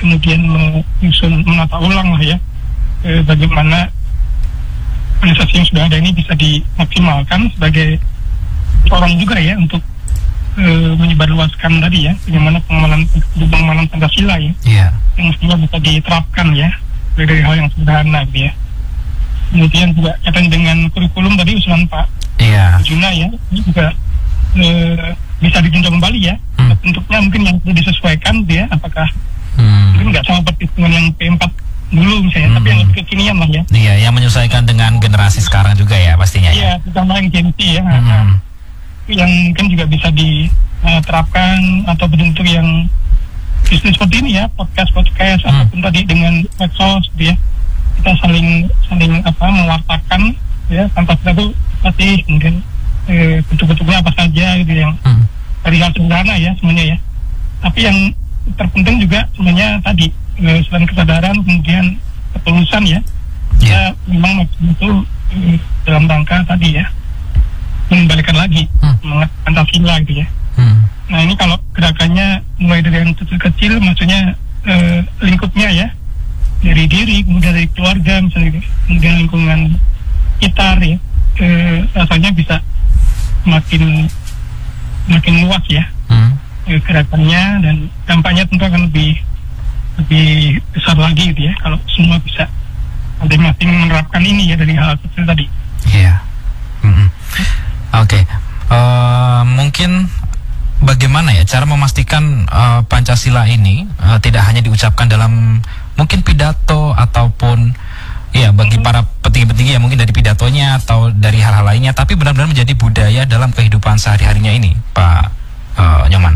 kemudian menata ulang lah ya, bagaimana organisasi yang sudah ada ini bisa dimaksimalkan sebagai orang juga ya untuk menyebarluaskan tadi ya, bagaimana pengembangan Pancasila ya, yang mestinya bisa diterapkan ya dari hal yang sederhana gitu ya. Kemudian juga kaitan dengan kurikulum tadi usulan Pak Juna ya, ini juga bisa ditinjau kembali ya, bentuknya mungkin yang perlu disesuaikan gitu ya, apakah mungkin nggak sama persis dengan yang P4 dulu misalnya, tapi yang lebih kekinian lah ya. Iya, yang menyesuaikan dengan generasi sekarang juga ya pastinya. Iya, terutama yang Gen Z ya. Yang mungkin juga bisa diterapkan atau bentuk yang bisnis seperti ini ya, podcast ataupun tadi dengan medsos gitu ya, kita saling mewartakan ya, Pancasila itu pasti mungkin bentuk-bentuknya apa saja gitu yang dari hal sederhana ya semuanya ya, tapi yang terpenting juga sebenarnya tadi selain kesadaran kemudian ketulusan ya, ya memang itu dalam rangka tadi ya mengembalikan lagi semangat Pancasila gitu ya. Nah ini kalau gerakannya mulai dari yang kecil-kecil, maksudnya lingkupnya ya, dari diri, kemudian dari keluarga misalnya, kemudian lingkungan sekitar ya, rasanya bisa makin luas ya gerakannya, dan dampaknya tentu akan lebih besar lagi gitu ya kalau semua bisa masing-masing menerapkan ini ya dari hal kecil tadi. Iya. Oke. Mungkin bagaimana ya cara memastikan Pancasila ini tidak hanya diucapkan dalam mungkin pidato ataupun ya bagi para petinggi-petinggi ya mungkin dari pidatonya atau dari hal-hal lainnya, tapi benar-benar menjadi budaya dalam kehidupan sehari-harinya ini, Pak Nyoman.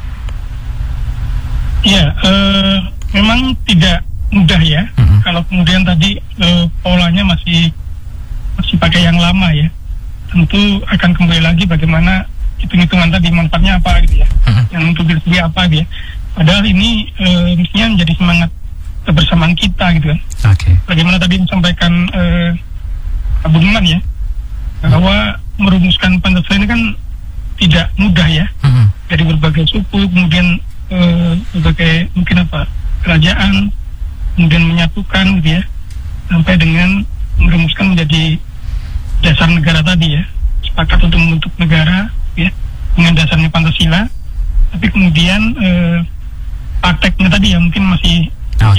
Ya, memang tidak mudah ya. Kalau kemudian tadi polanya masih pakai yang lama ya, tentu akan kembali lagi bagaimana hitung-hitungan tadi manfaatnya apa gitu ya, yang untuk diri sendiri apa gitu ya. Padahal ini mestinya menjadi semangat kebersamaan kita gitu kan. Bagaimana tadi disampaikan Pak Budiman ya, bahwa merumuskan Pancasila ini kan tidak mudah ya, dari berbagai suku, kemudian berbagai mungkin kerajaan, kemudian menyatukan gitu ya, sampai dengan merumuskan menjadi dasar negara tadi ya, sepakat untuk membentuk negara ya dengan dasarnya Pancasila, tapi kemudian prakteknya tadi ya mungkin masih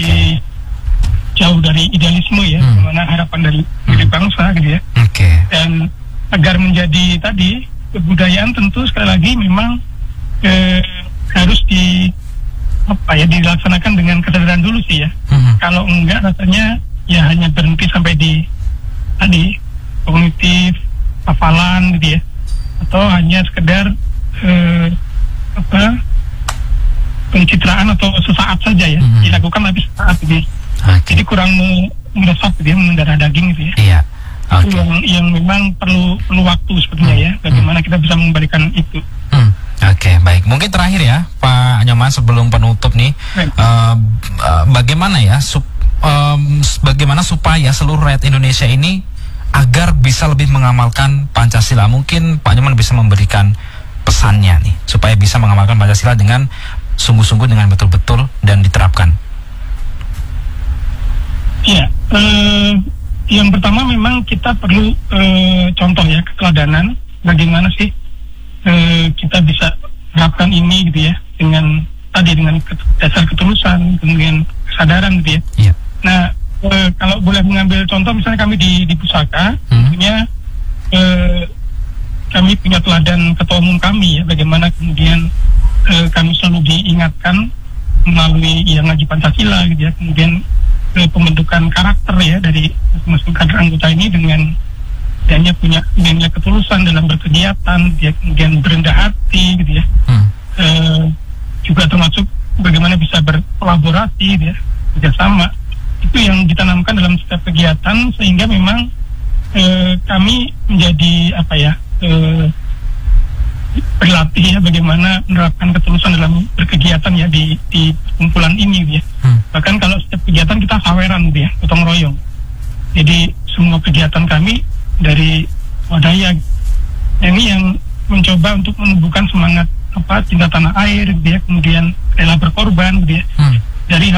jauh dari idealisme ya, bagaimana harapan dari bangsa gitu ya. Dan agar menjadi tadi kebudayaan, tentu sekali lagi memang harus dilaksanakan dengan kesadaran dulu sih ya. Kalau enggak rasanya ya hanya berhenti sampai di tadi kognitif, hafalan gitu ya, atau hanya sekedar pencitraan atau sesaat saja ya, dilakukan tapi sesaat gitu ya. Jadi kurang meresap gitu ya, mendarah daging gitu ya. Itu yang memang perlu waktu sepertinya ya, bagaimana kita bisa mengembalikan itu. Baik. Mungkin terakhir ya, Pak Nyoman, sebelum penutup nih, bagaimana ya, bagaimana supaya seluruh rakyat Indonesia ini agar bisa lebih mengamalkan Pancasila? Mungkin Pak Nyoman bisa memberikan pesannya nih, supaya bisa mengamalkan Pancasila dengan sungguh-sungguh, dengan betul-betul dan diterapkan. Iya, yang pertama memang kita perlu contoh ya, keteladanan, bagaimana sih kita bisa terapkan ini gitu ya, dengan dasar ketulusan, kemudian kesadaran gitu ya. Nah, kalau boleh mengambil contoh, misalnya kami di Pusaka, tentunya kami punya teladan ketua umum kami ya, bagaimana kemudian kami selalu diingatkan melalui yang ngaji Pancasila gitu ya, kemudian pembentukan karakter ya dari masing-masing kader anggota ini dengan hanya punya nilai ketulusan dalam berkegiatan, dia kemudian berendah hati gitu ya. Juga termasuk bagaimana bisa berkolaborasi gitu ya, kerjasama. Itu yang ditanamkan dalam setiap kegiatan, sehingga memang kami menjadi berlatih ya, bagaimana menerapkan ketulusan dalam berkegiatan ya di kumpulan ini gitu ya. Bahkan kalau setiap kegiatan kita saweran gitu ya, gotong royong. Jadi semua kegiatan kami dari wadaya. Ini yang mencoba untuk menumbuhkan semangat cinta tanah air gitu ya, kemudian rela berkorban gitu ya. Dari